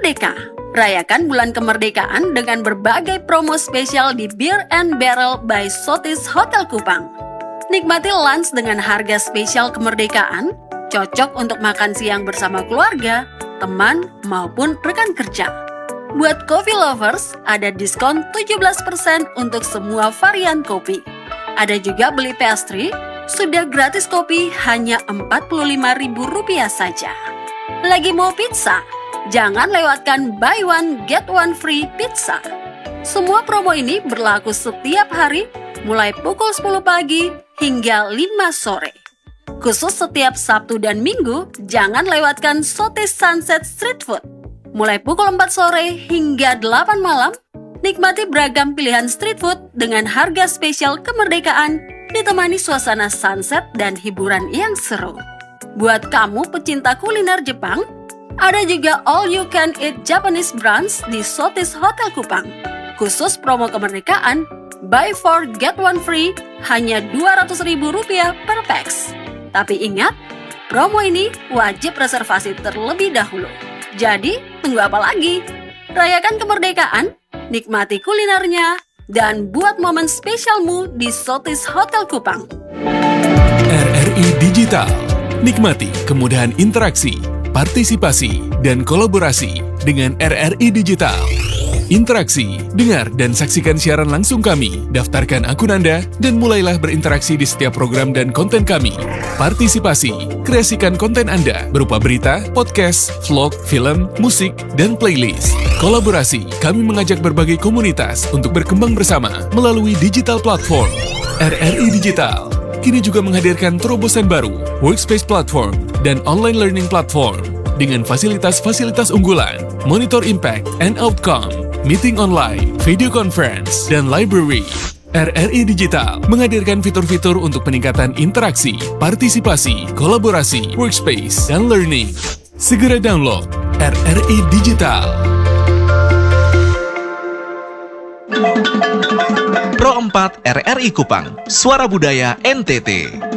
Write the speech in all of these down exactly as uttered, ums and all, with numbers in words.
Merdeka. Rayakan bulan kemerdekaan dengan berbagai promo spesial di Beer and Barrel by Sotis Hotel Kupang. Nikmati lunch dengan harga spesial kemerdekaan, cocok untuk makan siang bersama keluarga, teman, maupun rekan kerja. Buat coffee lovers, ada diskon tujuh belas persen untuk semua varian kopi. Ada juga beli pastry, sudah gratis kopi hanya empat puluh lima ribu rupiah saja. Lagi mau pizza? Jangan lewatkan buy one get one free pizza. Semua promo ini berlaku setiap hari mulai pukul sepuluh pagi hingga lima sore. Khusus setiap Sabtu dan Minggu, jangan lewatkan Sotis Sunset Street Food. Mulai pukul empat sore hingga delapan malam, nikmati beragam pilihan street food dengan harga spesial kemerdekaan, ditemani suasana sunset dan hiburan yang seru. Buat kamu pecinta kuliner Jepang, ada juga all you can eat Japanese brunch di Sotis Hotel Kupang. Khusus promo kemerdekaan, buy four get one free hanya dua ratus ribu rupiah per pax. Tapi ingat, promo ini wajib reservasi terlebih dahulu. Jadi, tunggu apa lagi? Rayakan kemerdekaan, nikmati kulinernya, dan buat momen spesialmu di Sotis Hotel Kupang. R R I Digital. Nikmati kemudahan interaksi, partisipasi, dan kolaborasi dengan R R I Digital. Interaksi, dengar, dan saksikan siaran langsung kami. Daftarkan akun Anda dan mulailah berinteraksi di setiap program dan konten kami. Partisipasi, kreasikan konten Anda berupa berita, podcast, vlog, film, musik, dan playlist. Kolaborasi, kami mengajak berbagai komunitas untuk berkembang bersama melalui digital platform. R R I Digital kini juga menghadirkan terobosan baru, workspace platform, dan online learning platform dengan fasilitas-fasilitas unggulan, monitor impact and outcome, meeting online, video conference, dan library. R R I Digital menghadirkan fitur-fitur untuk peningkatan interaksi, partisipasi, kolaborasi, workspace, dan learning. Segera download R R I Digital. Pro empat R R I Kupang, Suara Budaya N T T.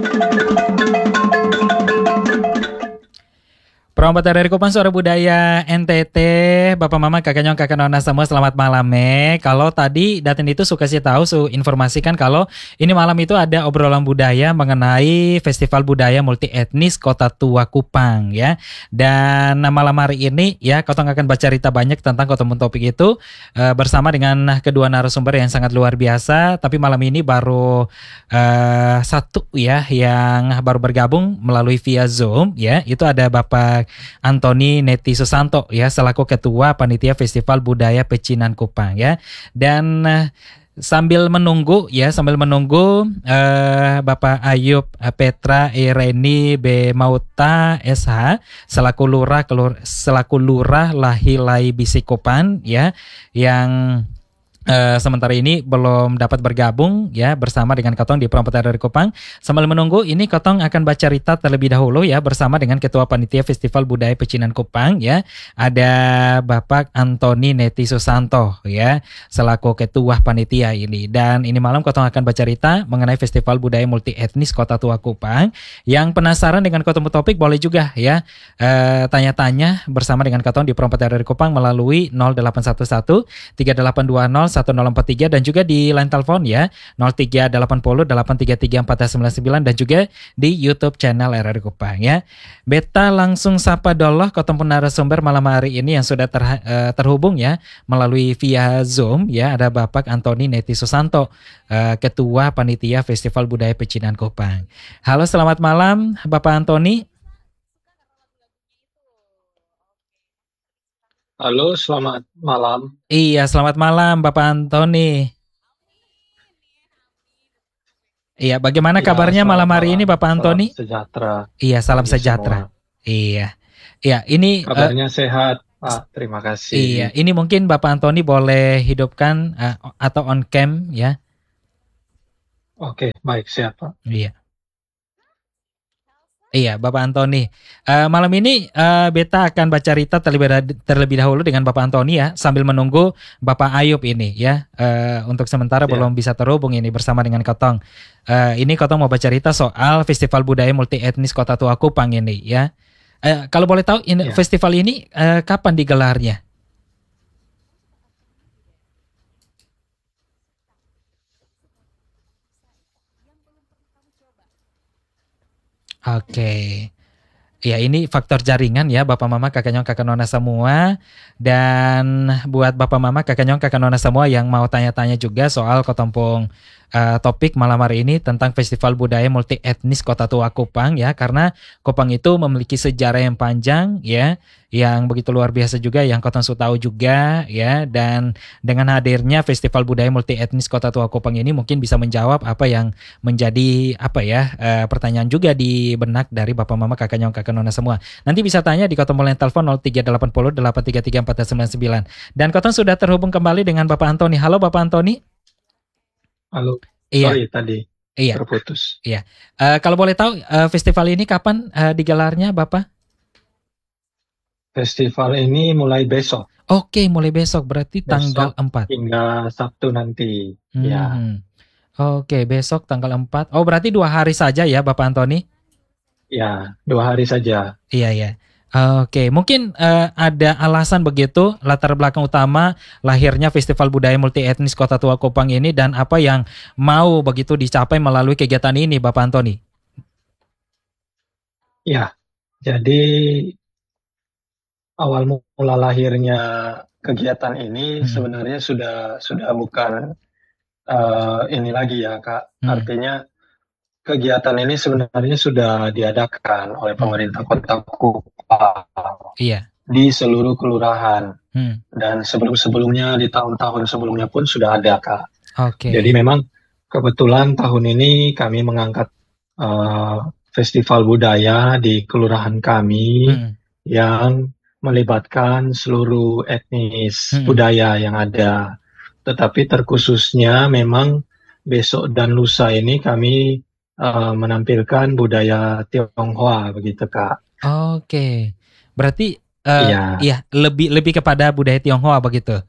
Pro empat R R I Kupang, Suara Budaya N T T. Bapak Mama, Kakak Nyong, Kakak Nona semua, selamat malam eh. Kalau tadi Datin itu suka sih tahu, su informasikan kalau ini malam itu ada obrolan budaya mengenai Festival Budaya Multi Etnis Kota Tua Kupang ya. Dan malam hari ini ya, Kotong akan baca cerita banyak tentang Kotong topik itu uh, bersama dengan kedua narasumber yang sangat luar biasa. Tapi malam ini baru uh, satu ya yang baru bergabung melalui via Zoom ya. Itu ada Bapak Antoni Neti Susanto ya, selaku Ketua Panitia Festival Budaya Pecinan Kupang ya. Dan uh, sambil menunggu ya, sambil menunggu uh, Bapak Ayub Petra Ireni B Mauta S H selaku Lurah kelur, selaku Lurah Lahilai Bisikupan ya, yang Uh, sementara ini belum dapat bergabung ya bersama dengan Kotong di Pro empat R R I Kupang. Sambil menunggu ini, Kotong akan baca cerita terlebih dahulu ya bersama dengan Ketua Panitia Festival Budaya Pecinan Kupang ya. Ada Bapak Antoni Neti Susanto ya selaku Ketua Panitia ini. Dan ini malam Kotong akan baca cerita mengenai Festival Budaya Multi Etnis Kota Tua Kupang. Yang penasaran dengan Kotong topik boleh juga ya uh, tanya-tanya bersama dengan Kotong di Pro empat R R I Kupang melalui nol delapan satu satu tiga delapan dua nol satu nol empat tiga dan juga di line telepon ya nol tiga delapan nol delapan tiga tiga empat sembilan sembilan dan juga di YouTube channel R R I Kupang ya. Beta langsung sapa dulu Kotong narasumber malam hari ini yang sudah ter, uh, terhubung ya melalui via Zoom ya. Ada Bapak Antoni Neti Susanto, uh, Ketua Panitia Festival Budaya Pecinan Kupang. Halo, selamat malam Bapak Antoni. Halo, selamat malam. Iya, selamat malam Bapak Antoni. Iya, bagaimana Ya, kabarnya malam hari malam. ini Bapak Antoni? Salam sejahtera. Iya, salam Bagi sejahtera. semua. Iya. Iya, ini Kabarnya uh, sehat, Pak. Terima kasih. Iya, ini mungkin Bapak Antoni boleh hidupkan uh, atau on cam ya. Oke, baik, siap, Pak. Iya. Iya, Bapak Antoni. Uh, malam ini uh, Beta akan baca cerita terlebih, terlebih dahulu dengan Bapak Antoni ya, sambil menunggu Bapak Ayub ini ya. Uh, untuk sementara ya. Belum bisa terhubung ini bersama dengan Kotong. Uh, ini Kotong mau baca cerita soal Festival Budaya Multi Etnis Kota Tua Kupang ini ya. Uh, kalau boleh tahu, in, ya. Festival ini uh, kapan digelarnya? Oke. Ya ini faktor jaringan ya Bapak Mama Kakak Nyong Kakak Nona semua. Dan buat Bapak Mama Kakak Nyong Kakak Nona semua yang mau tanya-tanya juga soal Kotompong uh, topik malam hari ini tentang Festival Budaya Multi Etnis Kota Tua Kupang ya. Karena Kupang itu memiliki sejarah yang panjang ya, yang begitu luar biasa juga yang Kotong Su tahu juga ya. Dan dengan hadirnya Festival Budaya Multi Etnis Kota Tua Kupang ini mungkin bisa menjawab apa yang menjadi apa ya uh, pertanyaan juga di benak dari Bapak Mama Kakak Nyong Kakak Nona semua. Nanti bisa tanya di Kotong Mulai telepon nol tiga delapan nol delapan tiga tiga empat sembilan sembilan. Dan Kotong sudah terhubung kembali dengan Bapak Antoni. Halo Bapak Antoni. Halo, Iya. sorry tadi Iya. terputus. Iya. Uh, kalau boleh tahu uh, festival ini kapan uh, digelarnya Bapak? Festival ini mulai besok Oke, mulai besok berarti Besok tanggal empat. hingga Sabtu nanti. Ya, Hmm. Oke, besok tanggal empat. Oh, berarti dua hari saja ya Bapak Antoni? ya dua hari saja. Iya, ya. Oke, mungkin eh, ada alasan begitu latar belakang utama lahirnya Festival Budaya Multi Etnis Kota Tua Kupang ini dan apa yang mau begitu dicapai melalui kegiatan ini Bapak Antoni? Ya, jadi awal mula lahirnya kegiatan ini Hmm. sebenarnya sudah sudah bukan eh, ini lagi ya Kak. Hmm. Artinya kegiatan ini sebenarnya sudah diadakan oleh Hmm. pemerintah Kota Kupang Iya. di seluruh kelurahan. Hmm. Dan sebelum-sebelumnya di tahun-tahun sebelumnya pun sudah ada Kak. Oke. Jadi memang kebetulan tahun ini kami mengangkat eh, festival budaya di kelurahan kami Hmm. yang melibatkan seluruh etnis Hmm. budaya yang ada. Tetapi terkhususnya memang besok dan lusa ini kami eh, menampilkan budaya Tionghoa begitu Kak. Oke. Berarti eh, Iya. iya lebih lebih kepada budaya Tionghoa begitu.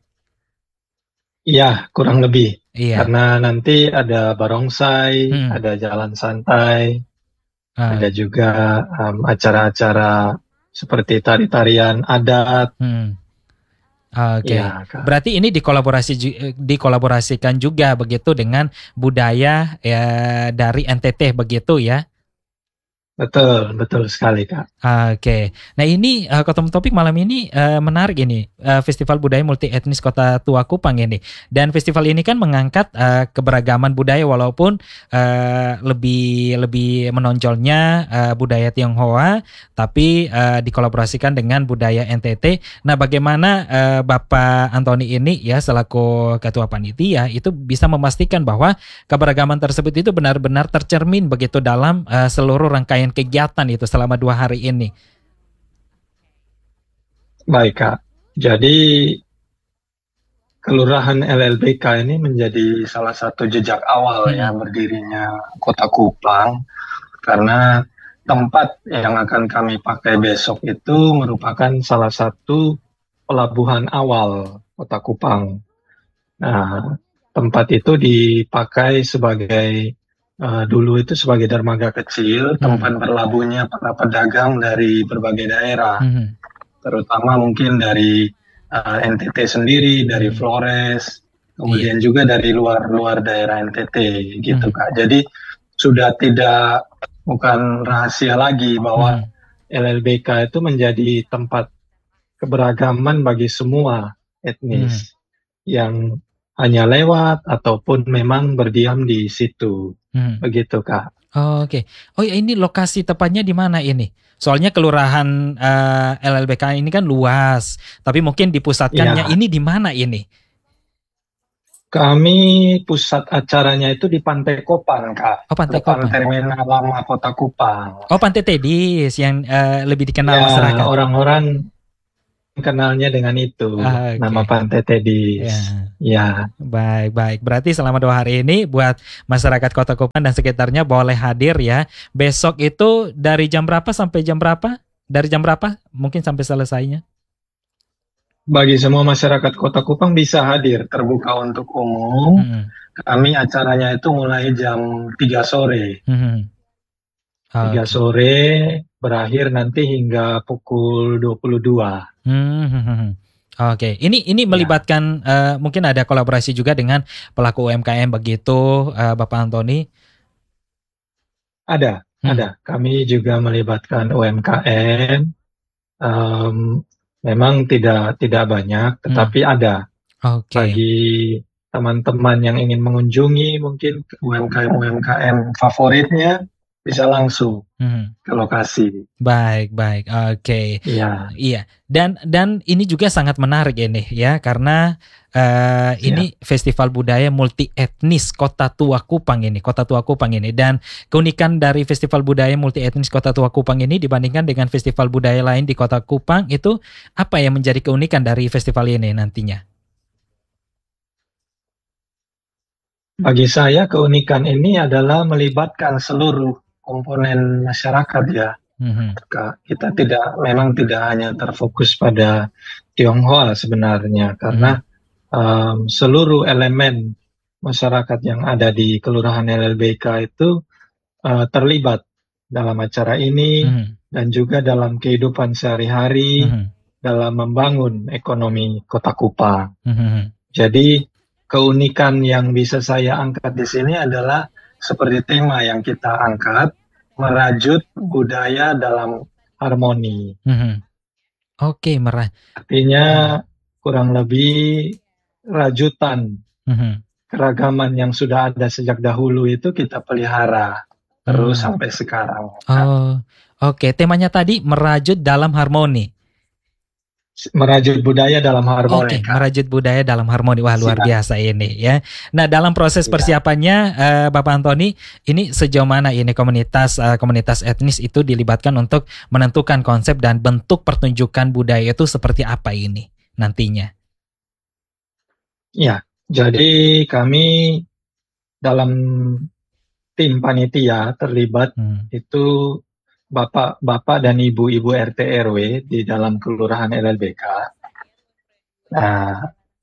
Iya, kurang lebih. Iya. Karena nanti ada barongsai, Hmm. ada jalan santai, Ah. ada juga em, acara-acara seperti tari-tarian adat. Hmm. Oke. Iya, Kak. Berarti ini dikolaborasi ju- eh, dikolaborasikan juga begitu dengan budaya ya dari N T T begitu ya. Betul, betul sekali, Kak. Oke. Nah ini uh, Kotom Topik malam ini uh, menarik ini uh, Festival Budaya Multi Etnis Kota Tua Kupang ini. Dan festival ini kan mengangkat uh, keberagaman budaya walaupun uh, lebih lebih menonjolnya uh, budaya Tionghoa, tapi uh, dikolaborasikan dengan budaya N T T. Nah bagaimana uh, Bapak Antoni ini ya selaku Ketua Panitia itu bisa memastikan bahwa keberagaman tersebut itu benar-benar tercermin begitu dalam uh, seluruh rangkaian kegiatan itu selama dua hari ini. Baik, Kak. Jadi Kelurahan L L B K ini menjadi salah satu jejak awal ya Hmm. berdirinya Kota Kupang, karena tempat yang akan kami pakai besok itu merupakan salah satu pelabuhan awal Kota Kupang. Nah, tempat itu dipakai sebagai eh, dulu itu sebagai dermaga kecil, tempat berlabuhnya para pedagang dari berbagai daerah, Hmm. terutama mungkin dari eh, N T T sendiri, dari Hmm. Flores, kemudian juga dari luar-luar daerah N T T gitu, Hmm. Kak. Jadi sudah tidak bukan rahasia lagi bahwa Hmm. L L B K itu menjadi tempat keberagaman bagi semua etnis yang hanya lewat ataupun memang berdiam di situ. Hmm. Begitu, Kak. Oh, oke. Oh ya ini lokasi tepatnya di mana ini? Soalnya kelurahan eh, L L B K ini kan luas, tapi mungkin dipusatkannya Iya. ini di mana ini? Kami pusat acaranya itu di Pantai Kopang, Kak. Oh, Pantai Depan Kopang. Terminal Lama Kota Kupang. Oh, Pantai Tedis yang eh, lebih dikenal Ya, masyarakat. orang-orang kenalnya dengan itu, Ah, oke. nama Pantai Tedis. Ya. Ya, Baik, baik. Berarti selama dua hari ini buat masyarakat Kota Kupang dan sekitarnya boleh hadir ya. Besok itu dari jam berapa sampai jam berapa? Dari jam berapa? Mungkin sampai selesainya. bagi semua masyarakat Kota Kupang bisa hadir, terbuka untuk umum. Hmm. Kami acaranya itu mulai jam tiga sore. Hmm. tiga Oke. sore berakhir nanti hingga pukul dua puluh dua. Hmm, hmm, hmm. Oke, ini ini melibatkan eh, mungkin ada kolaborasi juga dengan pelaku U M K M begitu, eh, Bapak Antoni. Ada. Hmm. Ada. Kami juga melibatkan U M K M. Um, memang tidak tidak banyak, tetapi Hmm. ada. Oke. Bagi teman-teman yang ingin mengunjungi mungkin U M K M-U M K M favoritnya bisa langsung Hmm. ke lokasi. Baik, baik. Oke. Iya, Iya. Dan dan ini juga sangat menarik ini ya karena eh, siap. ini festival budaya multi etnis Kota Tua Kupang ini, Kota Tua Kupang ini. Dan keunikan dari festival budaya multi etnis Kota Tua Kupang ini dibandingkan dengan festival budaya lain di Kota Kupang itu apa yang menjadi keunikan dari festival ini nantinya? Bagi saya keunikan ini adalah melibatkan seluruh komponen masyarakat ya. Mhm. Kak. Kita tidak memang tidak hanya terfokus pada Tionghoa sebenarnya karena um, seluruh elemen masyarakat yang ada di Kelurahan L L B K itu uh, terlibat dalam acara ini Mhm. dan juga dalam kehidupan sehari-hari Mhm. dalam membangun ekonomi Kota Kupang. Mhm. Jadi keunikan yang bisa saya angkat di sini adalah seperti tema yang kita angkat, merajut budaya dalam harmoni. Mhm. Oke, merah. Artinya kurang lebih rajutan Mhm. keragaman yang sudah ada sejak dahulu itu kita pelihara terus Hmm. sampai sekarang. Oh, oke. Temanya tadi merajut dalam harmoni. Merajut budaya dalam harmoni, Oke, Kak. merajut budaya dalam harmoni. Wah, luar Siap. biasa ini ya. Nah, dalam proses Iya. persiapannya eh, Bapak Antoni, ini sejauh mana ini komunitas eh, komunitas etnis itu dilibatkan untuk menentukan konsep dan bentuk pertunjukan budaya itu seperti apa ini nantinya? Ya, jadi kami dalam tim panitia terlibat Hmm. itu bapak-bapak dan ibu-ibu R T R W di dalam kelurahan L L B K. Nah,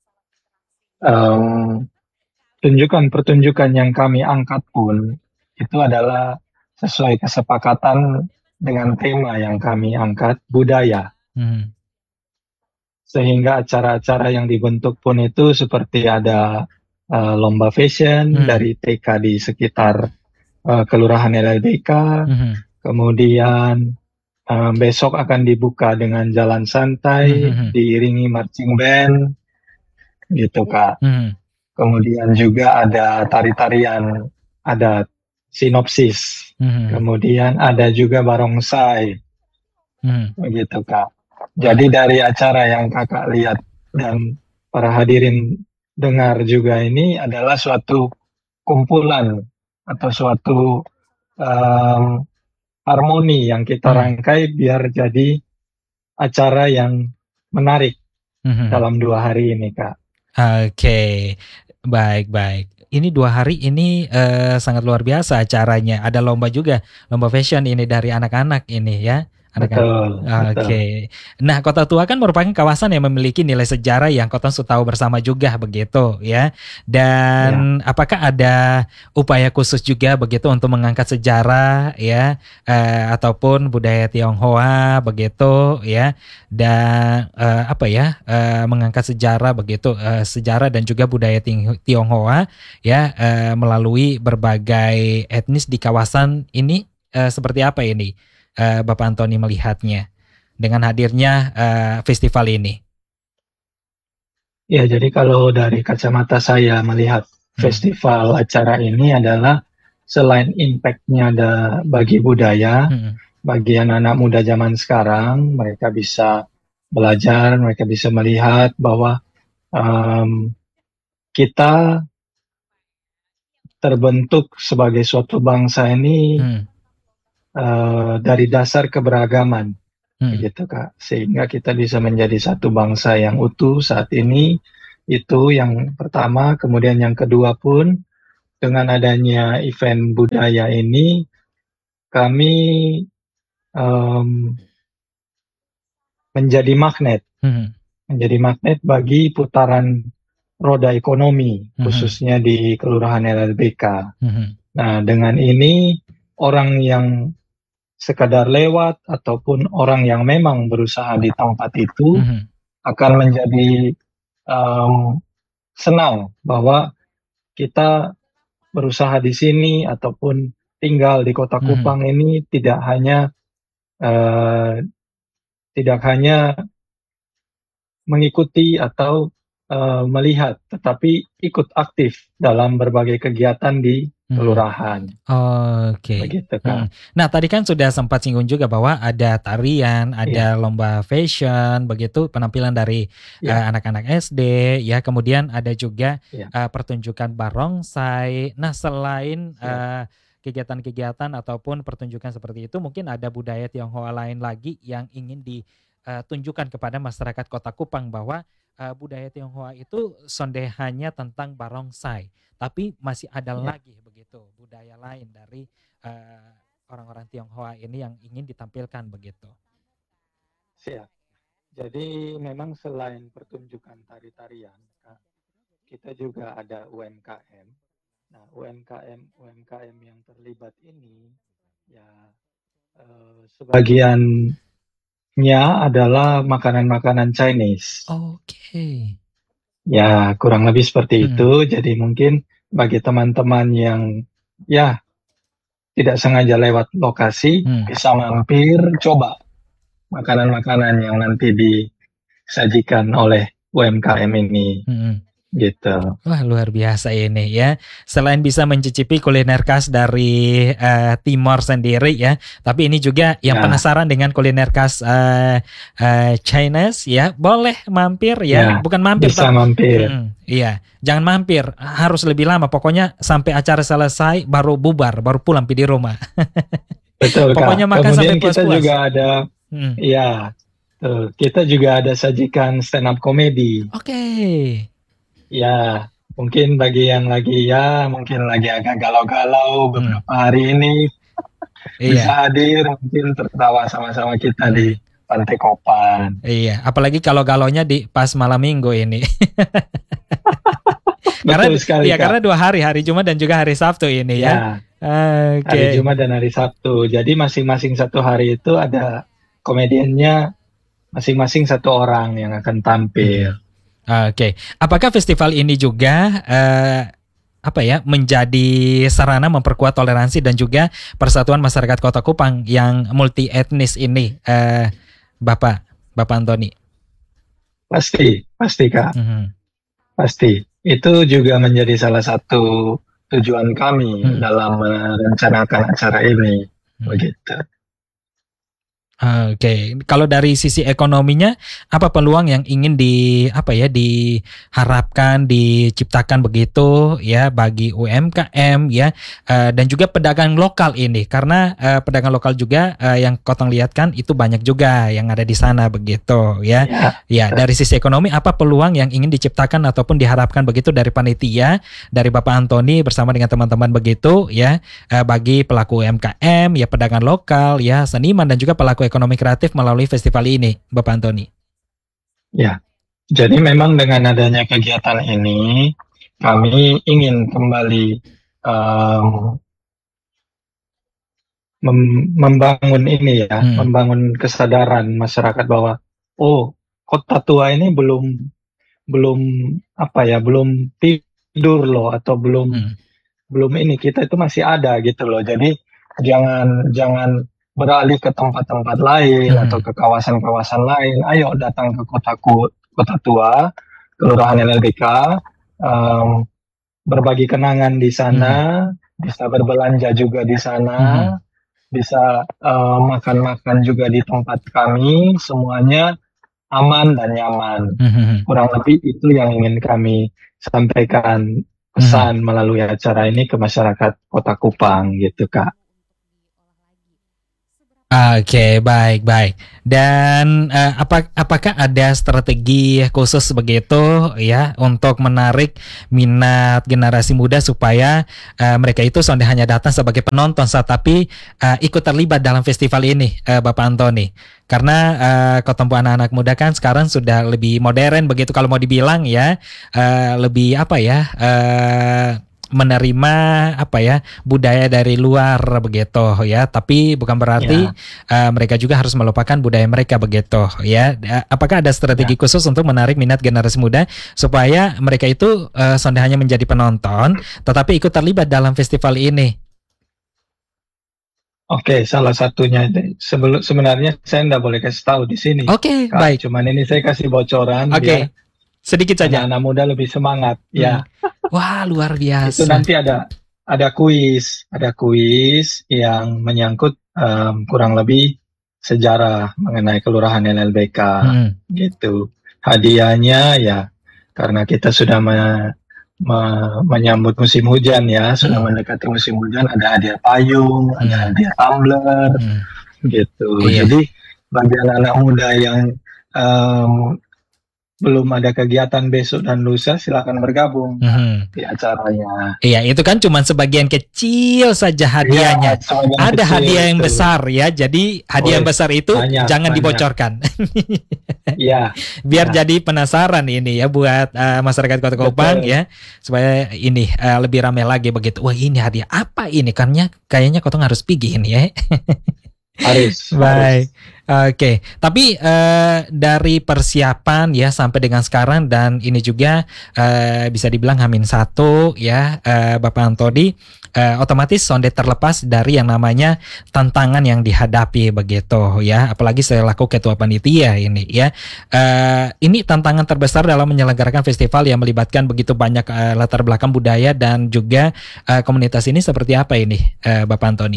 em, tunjukan-pertunjukan yang kami angkat pun itu adalah sesuai kesepakatan dengan tema yang kami angkat, budaya. Hmm. Sehingga acara-acara yang dibentuk pun itu seperti ada eh, lomba fashion Hmm. dari T K di sekitar eh, Kelurahan L L B K. Hmm. Kemudian eh, besok akan dibuka dengan jalan santai, Hmm. diiringi marching band, gitu Kak. Hmm. Kemudian juga ada tari-tarian, ada sinopsis. Hmm. Kemudian ada juga barongsai, Hmm. begitu Kak. Jadi dari acara yang Kakak lihat dan para hadirin dengar juga ini adalah suatu kumpulan atau suatu em, harmoni yang kita Hmm. rangkai biar jadi acara yang menarik Hmm. dalam dua hari ini, Kak. Oke, baik baik. Ini dua hari ini eh, sangat luar biasa acaranya. Ada lomba juga, lomba fashion ini dari anak-anak ini ya. Anak-anak. Betul, betul. Oke. Nah, Kota Tua kan merupakan kawasan yang memiliki nilai sejarah yang Kota Su tahu bersama juga begitu ya. Dan apakah ada upaya khusus juga begitu untuk mengangkat sejarah ya eh, ataupun budaya Tionghoa begitu ya. Dan eh, apa ya eh, mengangkat sejarah begitu eh, sejarah dan juga budaya Ting- Tionghoa ya eh, melalui berbagai etnis di kawasan ini eh, seperti apa ini eh, Bapak Antoni melihatnya dengan hadirnya eh, festival ini? Ya, jadi kalau dari kacamata saya melihat Hmm. festival acara ini adalah selain impact-nya ada bagi budaya, Hmm. bagi anak-anak muda zaman sekarang, mereka bisa belajar, mereka bisa melihat bahwa em, kita terbentuk sebagai suatu bangsa ini Hmm. eh, dari dasar keberagaman, Hmm. gitu Kak. Sehingga kita bisa menjadi satu bangsa yang utuh saat ini. Itu yang pertama. Kemudian yang kedua pun dengan adanya event budaya ini, kami em, menjadi magnet, Hmm. menjadi magnet bagi putaran roda ekonomi, Hmm. khususnya di Kelurahan L L B K. Hmm. Nah, dengan ini orang yang sekadar lewat ataupun orang yang memang berusaha di tempat itu Hmm. akan menjadi em, senang bahwa kita berusaha di sini ataupun tinggal di Kota Mhm. Kupang ini tidak hanya eh, tidak hanya mengikuti atau eh, melihat, tetapi ikut aktif dalam berbagai kegiatan di Mhm. kelurahan. Oke. Begitu, Mhm. Kak. Nah, tadi kan sudah sempat singgung juga bahwa ada tarian, Iya, ada lomba fashion, begitu penampilan dari iya, eh, anak-anak S D, ya. Kemudian ada juga iya, eh, pertunjukan barongsai. Nah, selain iya. eh, kegiatan-kegiatan ataupun pertunjukan seperti itu, mungkin ada budaya Tionghoa lain lagi yang ingin ditunjukkan kepada masyarakat Kota Kupang bahwa eh, budaya Tionghoa itu sondehannya tentang barongsai, tapi masih ada Iya. lagi begitu budaya lain dari eh, orang-orang Tionghoa ini yang ingin ditampilkan begitu. Siap. Jadi memang selain pertunjukan tari-tarian, Kak, kita juga ada U M K M. Nah, U M K M U M K M yang terlibat ini ya eh, sebagiannya adalah makanan-makanan Chinese. Oke. Ya, kurang lebih seperti Hmm. itu. Jadi mungkin bagi teman-teman yang ya tidak sengaja lewat lokasi Hmm. bisa mampir coba makanan-makanan yang nanti disajikan oleh U M K M ini Hmm. gitu. Wah, luar biasa ini ya. Selain bisa mencicipi kuliner khas dari eh, Timor sendiri ya, tapi ini juga yang Ya, penasaran dengan kuliner khas eh, eh, Chinese ya, boleh mampir ya. ya, Bukan mampir, bisa tapi mampir. Mm, iya, jangan mampir, harus lebih lama. Pokoknya sampai acara selesai baru bubar, baru pulang di rumah. Betul, Kak. Pokoknya makan sampai Kemudian kita puas-puas. juga ada, Mm. ya, tuh, kita juga ada sajikan stand up comedy. Oke. Ya, mungkin bagi yang lagi ya, mungkin lagi agak galau-galau Hmm. beberapa hari ini bisa Iya. hadir, mungkin tertawa sama-sama kita di Hmm. Pantai Kopan. Iya, apalagi kalau galonya di pas malam minggu ini. Karena Betul sekali, iya, Kak. karena dua hari, hari Jumat dan juga hari Sabtu ini ya. Ya, Oke. hari Jumat dan hari Sabtu. Jadi masing-masing satu hari itu ada komediannya masing-masing satu orang yang akan tampil. Oke. Apakah festival ini juga eh, apa ya, menjadi sarana memperkuat toleransi dan juga persatuan masyarakat Kota Kupang yang multi etnis ini, eh, Bapak Bapak Antoni? Pasti, pasti, Kak. Mhm. Pasti. Itu juga menjadi salah satu tujuan kami Hmm. dalam merencanakan acara ini. Hmm. Begitu. Oke, kalau dari sisi ekonominya, apa peluang yang ingin di apa ya diharapkan diciptakan begitu ya bagi U M K M ya, eh, dan juga pedagang lokal ini, karena eh, pedagang lokal juga eh, yang Kotong lihat kan itu banyak juga yang ada di sana begitu ya. Ya, Ya, dari sisi ekonomi apa peluang yang ingin diciptakan ataupun diharapkan begitu dari panitia, dari Bapak Antoni bersama dengan teman-teman begitu ya, eh, bagi pelaku U M K M ya, pedagang lokal ya, seniman dan juga pelaku ekonomi kreatif melalui festival ini, Bapak Antoni. ya. Jadi memang dengan adanya kegiatan ini, kami ingin kembali um, mem- membangun ini ya, Hmm. membangun kesadaran masyarakat bahwa oh, kota tua ini belum belum apa ya, belum tidur loh atau belum Hmm. belum ini, kita itu masih ada gitu loh. Jadi jangan jangan beralih ke tempat-tempat lain Hmm. atau ke kawasan-kawasan lain. Ayo datang ke kotaku, kota tua, Kelurahan L L B K, um, berbagi kenangan di sana, bisa berbelanja juga di sana, Hmm. bisa uh, makan-makan juga di tempat kami, semuanya aman dan nyaman. Hmm. Kurang lebih itu yang ingin kami sampaikan pesan melalui acara ini ke masyarakat Kota Kupang gitu, Kak. Oke, baik, baik. Dan eh, apa, apakah ada strategi khusus begitu ya untuk menarik minat generasi muda supaya eh, mereka itu sonde hanya datang sebagai penonton, tapi eh, ikut terlibat dalam festival ini, eh, Bapak Antoni? Karena eh, ketempuh anak-anak muda kan sekarang sudah lebih modern begitu kalau mau dibilang ya, eh, lebih apa ya? Eh, menerima apa ya budaya dari luar begitu ya, tapi bukan berarti Ya. uh, mereka juga harus melupakan budaya mereka begitu ya. Uh, apakah ada strategi Ya. khusus untuk menarik minat generasi muda supaya mereka itu uh, sonde hanya menjadi penonton tetapi ikut terlibat dalam festival ini? Oke, salah satunya itu sebelum sebenarnya saya nggak boleh kasih tahu di sini, Oke, Kak. baik. Cuman ini saya kasih bocoran biar Oke, sedikit saja. anak-anak muda lebih semangat. Hmm. Ya, Wah, luar itu biasa. nanti ada ada kuis, ada kuis yang menyangkut em, kurang lebih sejarah mengenai Kelurahan L L B K Hmm. gitu. Hadiahnya ya karena kita sudah me- me- menyambut musim hujan ya, sudah Hmm. mendekati musim hujan, ada hadiah payung, ada Hmm. hadiah tumbler Hmm. gitu. Iya. Jadi bagi anak-anak muda yang em, belum ada kegiatan besok dan lusa, silakan bergabung Hmm. di acaranya. Iya, itu kan cuma sebagian kecil saja Iya, hadiahnya. sebagian Ada kecil hadiah yang itu. besar ya. Jadi hadiah yang Wes, besar itu banyak, jangan banyak. dibocorkan. Iya, Biar ya, jadi penasaran ini ya buat eh, masyarakat Kota Kupang betul. ya, supaya ini eh, lebih ramai lagi begitu. Wah, ini hadiah apa ini? Karena kayaknya Kotong harus pergi ini ya. Harus, Baik, harus. oke. Tapi eh, dari persiapan ya sampai dengan sekarang dan ini juga eh, bisa dibilang Hamin satu ya, eh, Bapak Antodi, eh, otomatis sonde terlepas dari yang namanya tantangan yang dihadapi begitu ya. Apalagi saya laku ketua panitia ini ya. Eh, ini tantangan terbesar dalam menyelenggarakan festival yang melibatkan begitu banyak eh, latar belakang budaya dan juga eh, komunitas ini seperti apa ini, eh, Bapak Antoni?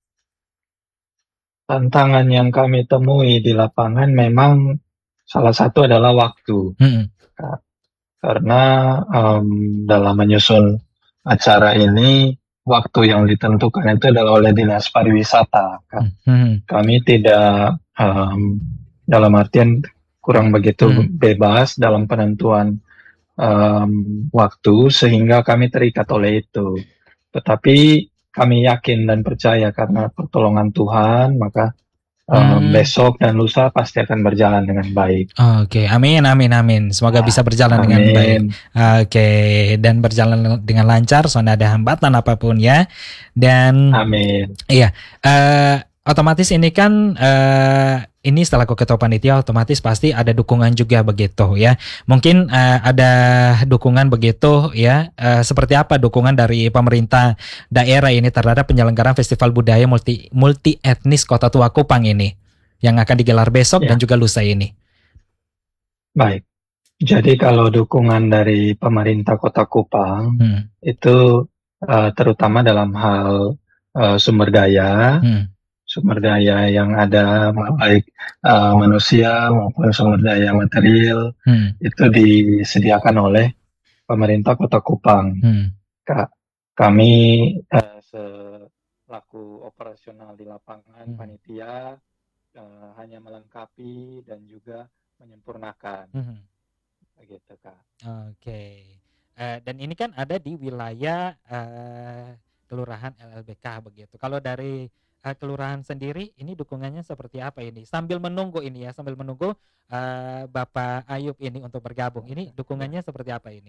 Tantangan yang kami temui di lapangan memang salah satu adalah waktu. Hmm. Kak. Karena em, dalam menyusun acara ini, waktu yang ditentukan itu adalah oleh Dinas Pariwisata, Kak. Hmm. Kami tidak em, dalam artian kurang begitu Hmm. bebas dalam penentuan em, waktu sehingga kami terikat oleh itu. Tetapi kami yakin dan percaya karena pertolongan Tuhan, maka em, Hmm. besok dan lusa pasti akan berjalan dengan baik. Oke, amin, amin, amin. Semoga Nah, bisa berjalan dengan baik. amin. Oke, dan berjalan dengan lancar, soalnya ada hambatan apapun ya. Dan Amin. iya, eh, otomatis ini kan eh, ini setelah ketua panitia otomatis pasti ada dukungan juga begitu ya. Mungkin eh, ada dukungan begitu ya. Eh, seperti apa dukungan dari pemerintah daerah ini terhadap penyelenggaraan festival budaya multi multi etnis Kota Tua Kupang ini yang akan digelar besok dan Ya, juga lusa ini. baik. Jadi kalau dukungan dari pemerintah Kota Kupang Hmm. itu eh, terutama dalam hal eh, sumber daya, Hmm. sumber daya yang ada baik eh, manusia maupun sumber daya material Hmm. itu disediakan oleh pemerintah Kota Kupang. Hmm. Kak, kami eh, selaku operasional di lapangan Hmm. panitia eh, hanya melengkapi dan juga menyempurnakan, Hmm. begitu Kak. Oke. Eh, dan ini kan ada di wilayah eh, Kelurahan L L B K begitu. Kalau dari eh, kelurahan sendiri, ini dukungannya seperti apa ini? Sambil menunggu ini ya, sambil menunggu eh, Bapak Ayub ini untuk bergabung. Ini Ya, dukungannya seperti apa ini?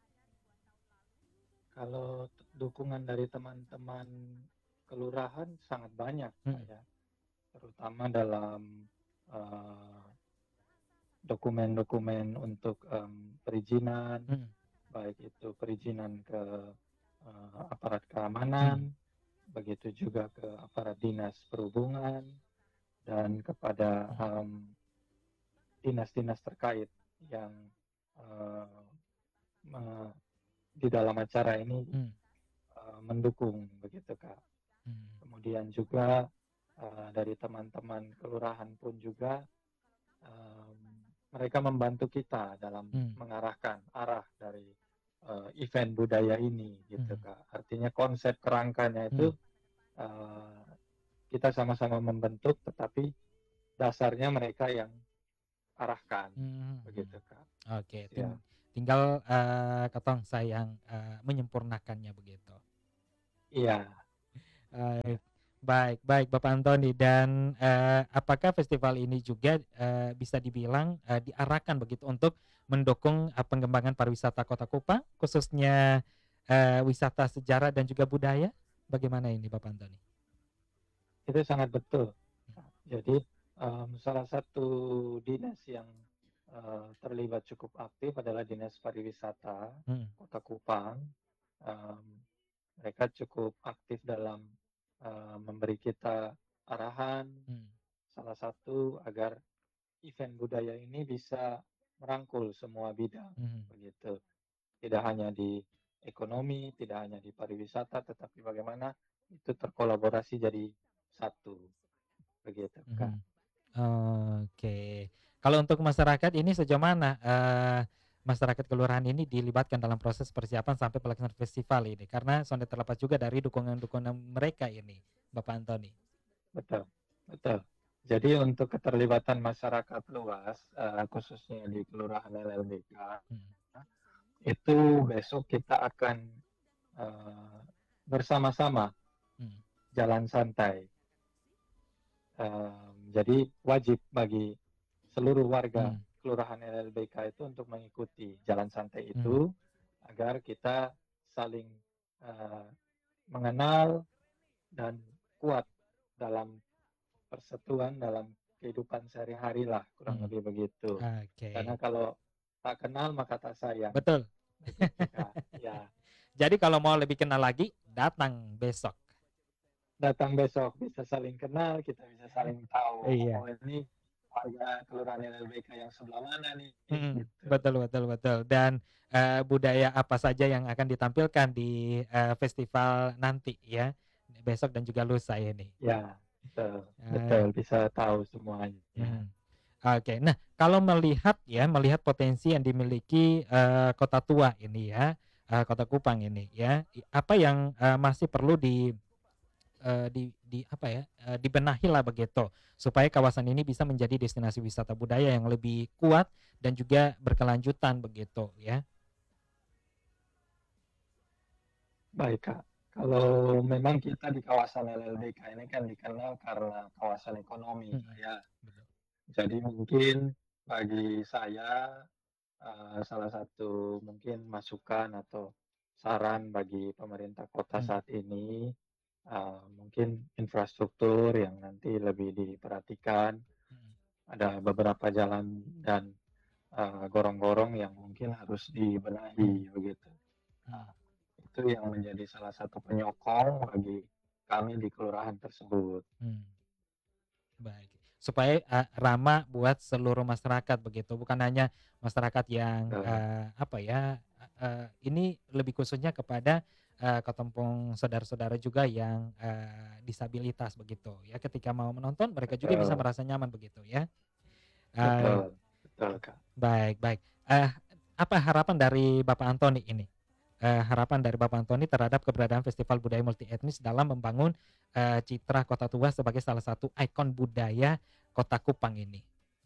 kalau t- dukungan dari teman-teman kelurahan sangat banyak, Kak, Hmm. ya, terutama dalam eh, dokumen-dokumen untuk em, perizinan, Hmm. baik itu perizinan ke eh, aparat Hmm. keamanan, begitu juga ke aparat dinas perhubungan dan kepada em, dinas-dinas terkait yang eh, me- di dalam acara ini Hmm. eh, mendukung, begitu Kak. Hmm. Kemudian juga eh, dari teman-teman kelurahan pun juga em, mereka membantu kita dalam Hmm. mengarahkan arah dari eh, event budaya ini, gitu Hmm. Kak. Artinya konsep kerangkanya itu Hmm. eh, kita sama-sama membentuk, tetapi dasarnya mereka yang arahkan, Hmm. begitu Kak. Oke, Ya, ting- tinggal eh, ketong sayang eh, menyempurnakannya begitu. iya. Eh, baik, baik Bapak Antoni dan eh, apakah festival ini juga eh, bisa dibilang eh, diarahkan begitu untuk mendukung eh, pengembangan pariwisata Kota Kupang khususnya eh, wisata sejarah dan juga budaya? Bagaimana ini Bapak Antoni? Itu sangat betul. Jadi em, salah satu dinas yang eh, terlibat cukup aktif adalah Dinas Pariwisata Hmm. Kota Kupang. Em, mereka cukup aktif dalam eh, memberi kita arahan, Hmm. salah satu agar event budaya ini bisa merangkul semua bidang, Hmm. begitu. Tidak hanya di ekonomi, tidak hanya di pariwisata, tetapi bagaimana itu terkolaborasi jadi satu, begitu, Kak. Hmm. Oke. Kalau untuk masyarakat ini sejauh mana eh, masyarakat kelurahan ini dilibatkan dalam proses persiapan sampai pelaksanaan festival ini? Karena sudah terlepas juga dari dukungan-dukungan mereka ini, Bapak Antoni. Betul, betul. Jadi untuk keterlibatan masyarakat luas, eh, khususnya di Kelurahan L L B K, Hmm. itu besok kita akan eh, bersama-sama Hmm. jalan santai. Em, jadi wajib bagi seluruh warga Hmm. Kelurahan L L B K itu untuk mengikuti jalan santai Hmm. itu agar kita saling eh, mengenal dan kuat dalam persatuan dalam kehidupan sehari-hari lah, kurang Hmm. lebih begitu. Oke. Karena kalau tak kenal maka tak sayang. Betul. Begitu, Kak. Ya, Jadi kalau mau lebih kenal lagi, datang besok. datang besok bisa saling kenal, kita bisa saling tahu. Iya. Oh ini warga Kelurahan L L B K yang sebelah mana nih? Mm, Gitu. betul betul betul. Dan eh, budaya apa saja yang akan ditampilkan di eh, festival nanti ya besok dan juga lusa ini. Ya, betul, Eh, betul bisa tahu semuanya. mm. Oke, nah kalau melihat ya melihat potensi yang dimiliki eh, Kota Tua ini ya, eh, Kota Kupang ini ya, i- apa yang eh, masih perlu di eh, di, di apa ya eh, dibenahi lah begitu supaya kawasan ini bisa menjadi destinasi wisata budaya yang lebih kuat dan juga berkelanjutan begitu ya. Baik, Kak. Kalau memang kita di kawasan L L B K ini kan dikenal karena kawasan ekonomi, Mm-mm. ya. Betul. Jadi mungkin bagi saya eh, salah satu mungkin masukan atau saran bagi pemerintah kota Mm. saat ini eh, mungkin infrastruktur yang nanti lebih diperhatikan. Mm. Ada beberapa jalan dan eh, gorong-gorong yang mungkin harus dibenahi begitu. Mm. Itu yang menjadi salah satu penyokong bagi kami di kelurahan tersebut. Mm. Baik, supaya eh, ramah buat seluruh masyarakat begitu, bukan hanya masyarakat yang Eh, eh, apa ya, eh, ini lebih khususnya kepada eh, ketempung saudara-saudara juga yang eh, disabilitas begitu ya. Ketika mau menonton, mereka juga bisa betul, merasa nyaman begitu ya. Eh, betul, betul, Kak. baik, baik. Eh, apa harapan dari Bapak Antoni ini? Eh, harapan dari Bapak Antoni terhadap keberadaan Festival Budaya Multi Etnis dalam membangun eh, citra Kota Tua sebagai salah satu ikon budaya Kota Kupang ini.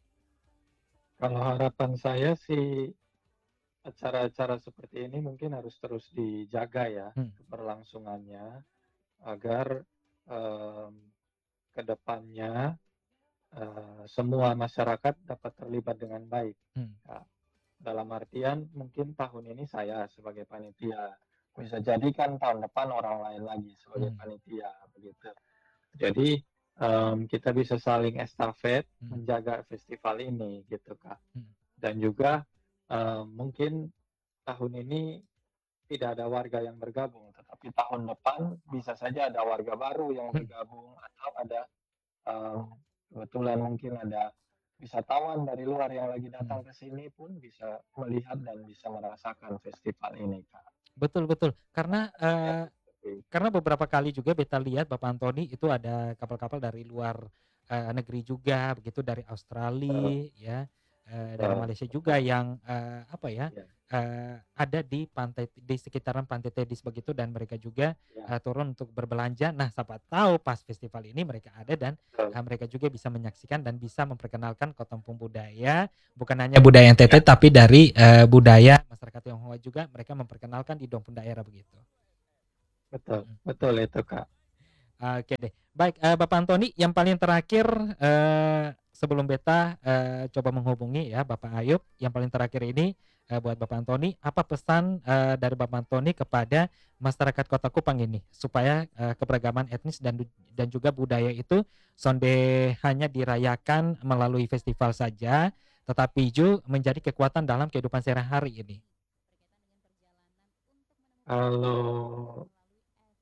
Kalau harapan saya sih acara-acara seperti ini mungkin harus terus dijaga ya Hmm. keberlangsungannya agar em, ke depannya eh, semua masyarakat dapat terlibat dengan baik. Hmm. Ya, dalam artian mungkin tahun ini saya sebagai panitia, bisa jadi kan tahun depan orang lain lagi sebagai Hmm. panitia begitu. Jadi em, kita bisa saling estafet Hmm. menjaga festival ini gitu, Kak. Hmm. Dan juga em, mungkin tahun ini tidak ada warga yang bergabung, tetapi tahun depan bisa saja ada warga baru yang Hmm. bergabung atau ada em, kebetulan mungkin ada wisatawan dari luar yang lagi datang Hmm. ke sini pun bisa melihat dan bisa merasakan festival ini, Kak. Betul betul. Karena Ya, eh, seperti itu. karena beberapa kali juga beta lihat Bapak Antoni itu ada kapal-kapal dari luar eh, negeri juga begitu, dari Betul, Australia ya, eh, dari betul, Malaysia juga betul. yang eh, apa ya Ya, eh, ada di pantai di sekitaran Pantai Tedis begitu, dan mereka juga ya, eh, turun untuk berbelanja. Nah, siapa tahu pas festival ini mereka ada dan betul. eh, mereka juga bisa menyaksikan dan bisa memperkenalkan Kotempung budaya, bukan hanya budaya N T T tapi dari eh, budaya masyarakat Tionghoa juga mereka memperkenalkan di Dompun daerah begitu. Betul, Mm. betul itu, Kak. Oke deh. Baik, eh, Bapak Antoni, yang paling terakhir eh, sebelum beta eh, coba menghubungi ya Bapak Ayub, yang paling terakhir ini eh, buat Bapak Antoni, apa pesan eh, dari Bapak Antoni kepada masyarakat Kota Kupang ini supaya eh, keberagaman etnis dan du- dan juga budaya itu sonde hanya dirayakan melalui festival saja, tetapi juga menjadi kekuatan dalam kehidupan sehari-hari ini. Kalau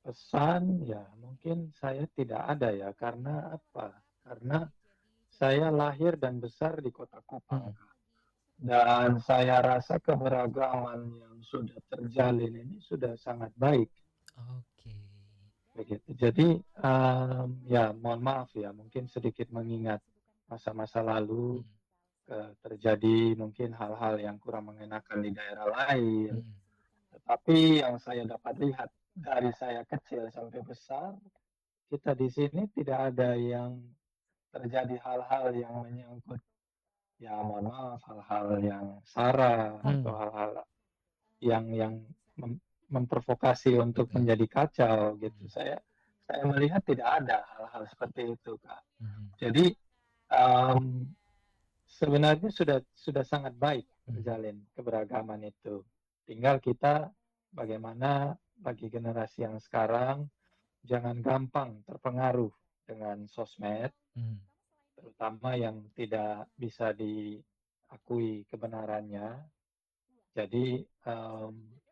pesan ya mungkin saya tidak ada ya, karena apa? Karena saya lahir dan besar di kota Kupang. Mm. Dan saya rasa keberagaman yang sudah terjalin ini sudah sangat baik. Oke. Begitu. Jadi em, ya mohon maaf ya, mungkin sedikit mengingat masa-masa lalu, Mm. eh, terjadi mungkin hal-hal yang kurang mengenakan di daerah lain. Mm. Tetapi yang saya dapat lihat dari saya kecil sampai besar, kita di sini tidak ada yang terjadi hal-hal yang menyangkut, ya mohon maaf, hal-hal yang sara atau Mm. hal-hal yang yang mem- memprovokasi untuk Betul. menjadi kacau gitu. Mm. Saya saya melihat tidak ada hal-hal seperti itu, Kak. Mm. Jadi em, sebenarnya sudah sudah sangat baik Mm. terjalin keberagaman itu. Tinggal kita bagaimana bagi generasi yang sekarang jangan gampang terpengaruh dengan sosmed, Mm. terutama yang tidak bisa diakui kebenarannya. Jadi em,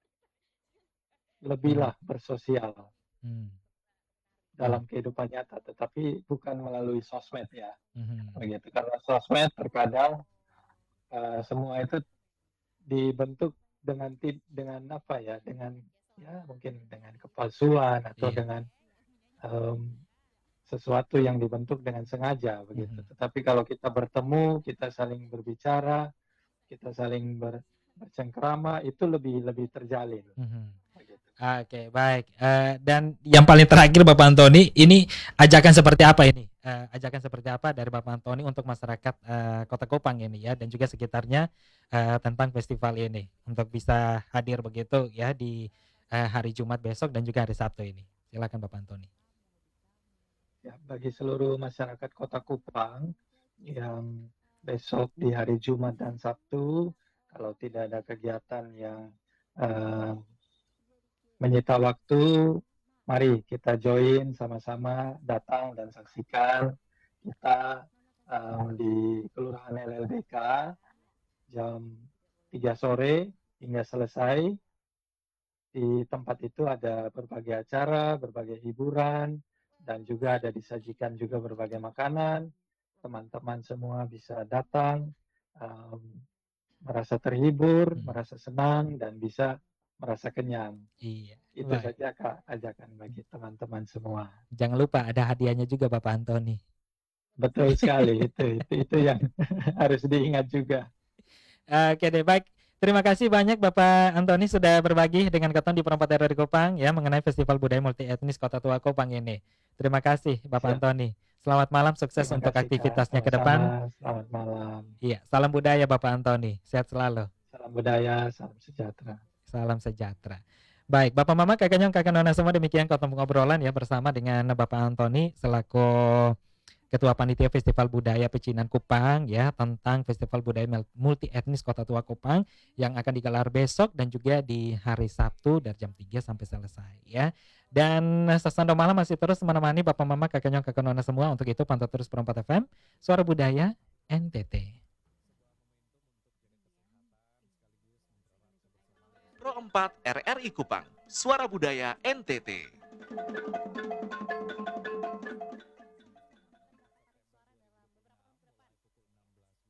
Mm. lebihlah bersosial Mm. Oh. dalam kehidupan nyata, tetapi bukan melalui sosmed ya, Mm. begitu. Karena sosmed terkadang eh, semua itu dibentuk dengan ti- dengan apa ya, dengan ya mungkin dengan kepalsuan atau Iya. dengan em, sesuatu yang dibentuk dengan sengaja begitu. Mm. Tetapi kalau kita bertemu, kita saling berbicara, kita saling ber, bercengkrama, itu lebih lebih terjalin Mm. begitu. Oke, baik. Eh, dan yang paling terakhir Bapak Antoni, ini ajakan seperti apa ini? Eh, ajakan seperti apa dari Bapak Antoni untuk masyarakat eh, Kota Kupang ini ya dan juga sekitarnya eh, tentang festival ini untuk bisa hadir begitu ya di eh, hari Jumat besok dan juga hari Sabtu ini. Silakan Bapak Antoni. Ya, bagi seluruh masyarakat Kota Kupang yang besok di hari Jumat dan Sabtu, kalau tidak ada kegiatan yang eh, menyita waktu, mari kita join sama-sama, datang dan saksikan kita eh, di Kelurahan L L B K jam tiga sore hingga selesai. Di tempat itu ada berbagai acara, berbagai hiburan, dan juga ada disajikan juga berbagai makanan. Teman-teman semua bisa datang, um, merasa terhibur, Hmm. merasa senang, dan bisa merasa kenyang. Iya, Itu baik. saja Kak, ajakan bagi teman-teman semua. Jangan lupa ada hadiahnya juga Bapak Antoni. Betul sekali, itu itu itu yang harus diingat juga. Oke deh, baik. Terima kasih banyak Bapak Antoni sudah berbagi dengan Keton di Perempat R R I Kupang ya mengenai Festival Budaya Multi Etnis Kota Tua Kupang ini. Terima kasih Bapak Siap. Antoni. Selamat malam, sukses Terima untuk kasih Kak, aktivitasnya ke depan. sama-sama. Selamat malam. Iya, salam budaya Bapak Antoni. Sehat selalu. Salam budaya, salam sejahtera. Salam sejahtera. Baik, Bapak Mama, Kakak Nyong, Kakak Nona semua demikian ketemu ngobrolan ya bersama dengan Bapak Antoni selaku Ketua Panitia Festival Budaya Pecinan Kupang ya tentang Festival Budaya Multi Etnis Kota Tua Kupang yang akan digelar besok dan juga di hari Sabtu dari jam tiga sampai selesai ya. Dan Sasando Malam masih terus menemani Bapak Mama, Kakak Nyong, Kakak Nona semua. Untuk itu pantau terus Perempat F M, Suara Budaya N T T. Pro empat R R I Kupang, Suara Budaya N T T.